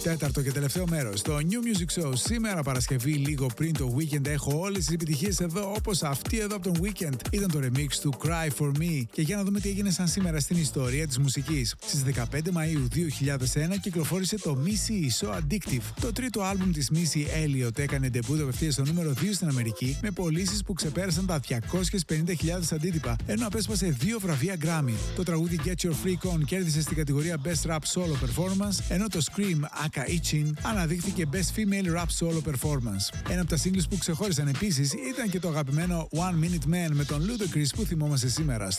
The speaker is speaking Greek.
Τέταρτο και τελευταίο μέρος, το New Music Show. Σήμερα Παρασκευή, λίγο πριν το Weekend, έχω όλες τις επιτυχίες εδώ, όπως αυτή εδώ από τον Weekend. Ήταν το remix του Cry For Me. Και για να δούμε τι έγινε σαν σήμερα στην ιστορία της μουσικής. Στις 15 Μαΐου 2001 κυκλοφόρησε το Missy So Addictive. Το τρίτο άλμπουμ της Missy Elliott έκανε ντεμπούτο απευθείας στο νούμερο 2 στην Αμερική, με πωλήσεις που ξεπέρασαν τα 250.000 αντίτυπα, ενώ απέσπασε 2 βραβεία Grammy. Το τραγούδι Get Your Freak On κέρδισε στην κατηγορία Best Rap Solo Performance, ενώ το Scream Aka Ichin αναδείχθηκε Best Female Rap Solo Performance. Ένα από τα singles που ξεχώρισαν επίσης ήταν και το αγαπημένο One Minute Man με τον Ludacris που θυμόμαστε σήμερα.